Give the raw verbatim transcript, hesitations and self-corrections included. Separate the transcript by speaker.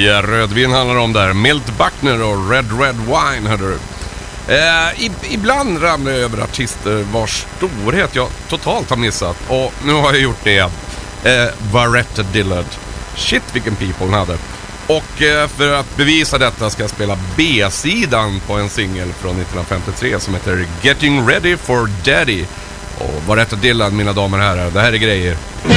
Speaker 1: Ja, rödvin handlar om där. Milt Buckner och Red Red Wine, hörde du. Eh, i, ibland ramlar jag över artister vars storhet jag totalt har missat. Och nu har jag gjort det igen. Eh, Varetta Dillard. Shit, vilken people hon hade. Och eh, för att bevisa detta ska jag spela B-sidan på en singel från nittonhundrafemtiotre som heter Getting Ready for Daddy. Och Varetta Dillard, mina damer och herrar, det här är grejer.